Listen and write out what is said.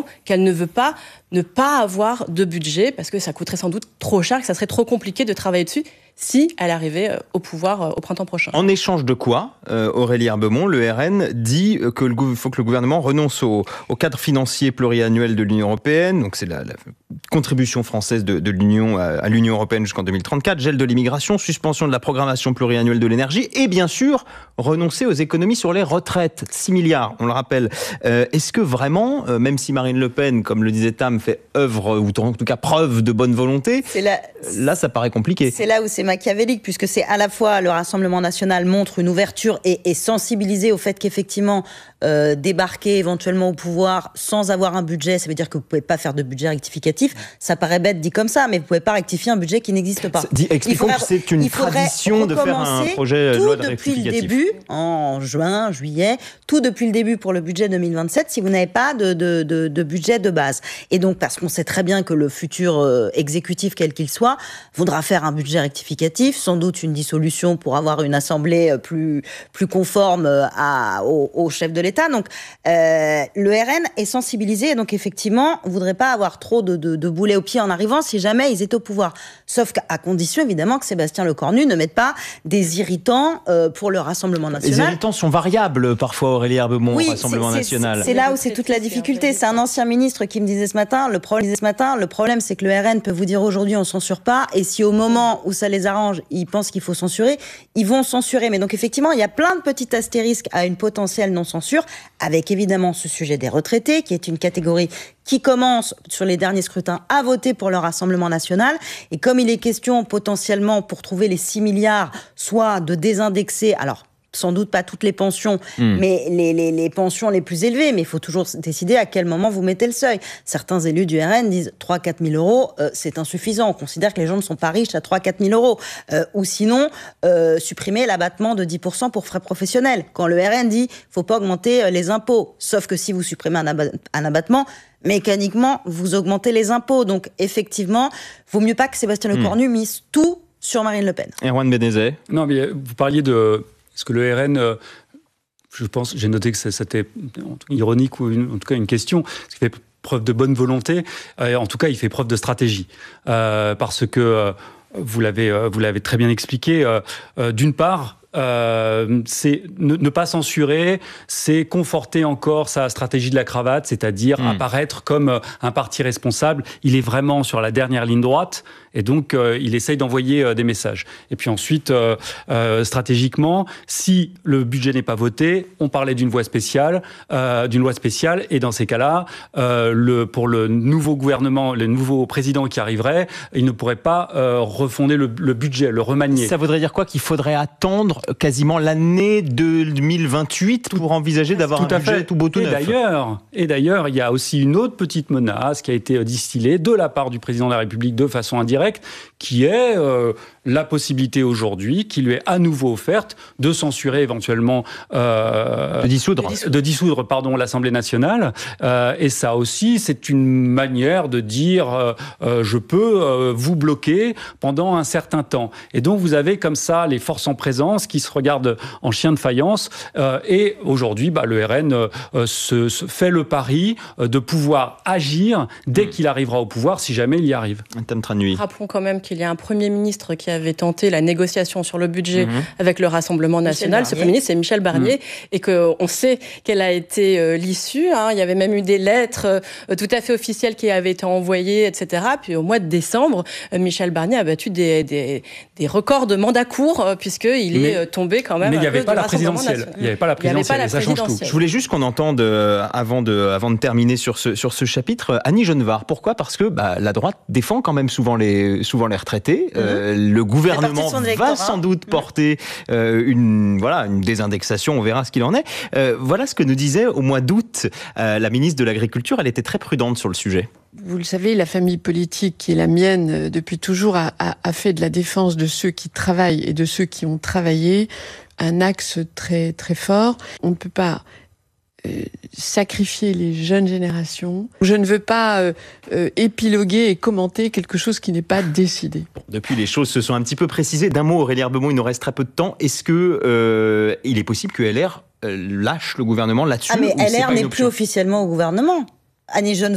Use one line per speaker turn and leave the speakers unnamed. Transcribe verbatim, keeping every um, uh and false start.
qu'elle ne veut pas ne pas avoir de budget parce que ça coûterait sans doute trop cher, que ça serait trop compliqué de travailler dessus si elle arrivait au pouvoir au printemps prochain.
En échange de quoi, euh, Aurélie Herbemont, le R N dit qu'il faut que le gouvernement renonce au, au cadre financier pluriannuel de l'Union européenne, donc c'est la, la contribution française de, de l'Union à, à l'Union européenne jusqu'en deux mille trente-quatre, gel de l'immigration, suspension de la programmation pluriannuelle de l'énergie et bien sûr renoncer aux économies sur les retraites, six milliards, on le rappelle. Euh, est-ce que vraiment, euh, même si Marine Le Pen, comme le disait Tam, fait œuvre ou en tout cas preuve de bonne volonté, c'est là, là ça paraît compliqué.
C'est là où c'est machiavélique, puisque c'est à la fois le Rassemblement national montre une ouverture et est sensibilisé au fait qu'effectivement euh, débarquer éventuellement au pouvoir sans avoir un budget, ça veut dire que vous pouvez pas faire de budget rectificatif. Ça paraît bête dit comme ça, mais vous pouvez pas rectifier un budget qui n'existe pas.
Dit, expliquons faudrait, que c'est une tradition de faire un projet de loi de rectificatif.
Tout depuis le début, en juin, juillet, tout depuis le début pour le budget deux mille vingt-sept, si vous n'avez pas de, de, de, de budget de base. Et donc, parce qu'on sait très bien que le futur euh, exécutif, quel qu'il soit, voudra faire un budget rectificatif, sans doute une dissolution pour avoir une assemblée plus, plus conforme à, au, au chef de l'État. Donc, euh, le R N est sensibilisé, et donc effectivement, ne voudrait pas avoir trop de, de, de boulets aux pieds en arrivant si jamais ils étaient au pouvoir. Sauf qu'à condition, évidemment, que Sébastien Lecornu ne mette pas des irritants euh, pour le Rassemblement national.
Les irritants sont variables, parfois, Aurélie Herbemont,
oui,
au Rassemblement
c'est, c'est,
national.
C'est là où c'est toute la difficulté. C'est un ancien ministre qui me disait ce matin, le problème, ce matin, le problème c'est que le R N peut vous dire aujourd'hui on censure pas, et si au moment où ça les arrange, ils pensent qu'il faut censurer, ils vont censurer. Mais donc effectivement, il y a plein de petits astérisques à une potentielle non-censure, avec évidemment ce sujet des retraités, qui est une catégorie qui commence sur les derniers scrutins à voter pour le Rassemblement national. Et comme il est question potentiellement pour trouver les six milliards, soit de désindexer, alors sans doute pas toutes les pensions, mmh. mais les, les, les pensions les plus élevées. Mais il faut toujours décider à quel moment vous mettez le seuil. Certains élus du R N disent trois à quatre mille euros, euh, c'est insuffisant. On considère que les gens ne sont pas riches à trois à quatre mille euros. Euh, ou sinon, euh, supprimer l'abattement de dix pour cent pour frais professionnels. Quand le R N dit qu'il ne faut pas augmenter les impôts. Sauf que si vous supprimez un, abat- un abattement, mécaniquement, vous augmentez les impôts. Donc, effectivement, vaut mieux pas que Sébastien Lecornu mmh. mise tout sur Marine Le Pen.
Erwan Benezet.
Non, mais vous parliez de... Est-ce que le R N, euh, je pense, j'ai noté que c'était ironique ou une, en tout cas une question, parce qu'il fait preuve de bonne volonté, euh, en tout cas il fait preuve de stratégie. Euh, parce que, euh, vous, l'avez, euh, vous l'avez très bien expliqué, euh, euh, d'une part, Euh, c'est ne, ne pas censurer, c'est conforter encore sa stratégie de la cravate, c'est-à-dire mmh. apparaître comme un parti responsable. Il est vraiment sur la dernière ligne droite et donc euh, il essaye d'envoyer euh, des messages. Et puis ensuite, euh, euh, stratégiquement, si le budget n'est pas voté, on parlait d'une voie spéciale, euh, d'une loi spéciale, et dans ces cas-là, euh, le, pour le nouveau gouvernement, le nouveau président qui arriverait, il ne pourrait pas euh, refonder le, le budget, le remanier.
Ça voudrait dire quoi? Qu'il faudrait attendre quasiment l'année deux mille vingt-huit pour envisager d'avoir
tout
un budget tout beau tout
et
neuf.
D'ailleurs, et d'ailleurs, il y a aussi une autre petite menace qui a été distillée de la part du président de la République de façon indirecte, qui est euh, la possibilité aujourd'hui, qui lui est à nouveau offerte, de censurer éventuellement... Euh,
de dissoudre.
De dissoudre, pardon, l'Assemblée nationale. Euh, et ça aussi, c'est une manière de dire euh, euh, je peux euh, vous bloquer pendant un certain temps. Et donc, vous avez comme ça les forces en présence qui se regardent en chien de faïence. Euh, et aujourd'hui, bah, le R N euh, se, se fait le pari euh, de pouvoir agir dès mmh. qu'il arrivera au pouvoir, si jamais il y arrive.
Rappelons quand même qu'il y a un Premier ministre qui avait tenté la négociation sur le budget mmh. avec le Rassemblement national. Ce Premier ministre, c'est Michel Barnier. Mmh. Et qu'on sait quelle a été euh, l'issue. Hein. Il y avait même eu des lettres euh, tout à fait officielles qui avaient été envoyées, et cetera. Puis au mois de décembre, euh, Michel Barnier a battu des, des, des records de mandat court, euh, puisqu'il est euh, tombé quand même.
Mais il n'y avait pas la présidentielle. Il n'y avait pas la présidentielle. Et ça change tout.
Je voulais juste qu'on entende, euh, avant, de, avant de terminer sur ce, sur ce chapitre, Annie Genevard. Pourquoi ? Parce que bah, la droite défend quand même souvent les, souvent les retraités. Mmh. Euh, le gouvernement va sans doute mmh. porter euh, une, voilà, une désindexation. On verra ce qu'il en est. Euh, voilà ce que nous disait au mois d'août euh, la ministre de l'Agriculture. Elle était très prudente sur le sujet.
Vous le savez, la famille politique qui est la mienne depuis toujours a, a, a fait de la défense de ceux qui travaillent et de ceux qui ont travaillé un axe très très fort. On ne peut pas euh, sacrifier les jeunes générations. Je ne veux pas euh, euh, épiloguer et commenter quelque chose qui n'est pas décidé.
Bon, depuis, les choses se sont un petit peu précisées. D'un mot, Aurélie Herbemont, il nous reste très peu de temps. Est-ce que euh, il est possible que L R euh, lâche le gouvernement là-dessus?
Ah mais L R n'est plus officiellement au gouvernement. Annie Genevard